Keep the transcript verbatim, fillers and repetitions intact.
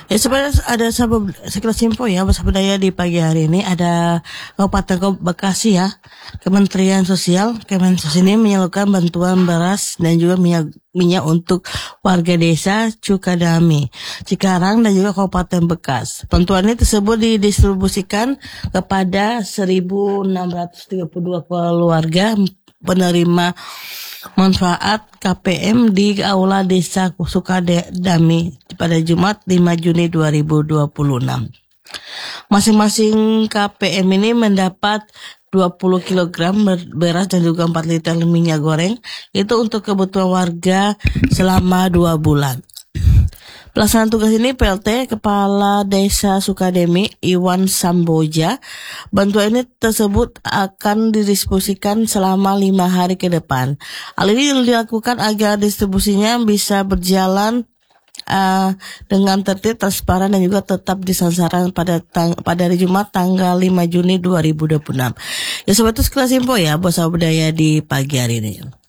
Ya sebenarnya ada sabab sekilas info ya, bersama daya di pagi hari ini ada Kabupaten Bekasi ya. Kementerian Sosial Kemensos ini menyalurkan bantuan beras dan juga minyak minyak untuk warga desa Cukadami, Cikarang dan juga Kabupaten Bekas. Bantuan ini tersebut didistribusikan kepada seribu enam ratus tiga puluh dua keluarga penerima manfaat K P M di Aula Desa Sukadami pada Jumat lima Juni dua ribu dua puluh enam. Masing-masing K P M ini mendapat dua puluh kilogram beras dan juga empat liter minyak goreng, itu untuk kebutuhan warga selama dua bulan. Pelaksanaan tugas ini P L T Kepala Desa Sukademi Iwan Samboja. Bantuan ini tersebut akan didistribusikan selama lima hari ke depan. Hal ini dilakukan agar distribusinya bisa berjalan uh, dengan tertib, transparan dan juga tetap di sasaran pada tang- pada hari Jumat tanggal lima Juni dua ribu dua puluh enam. Ya sobat, itu sekelas info ya, Bos Budaya di pagi hari ini.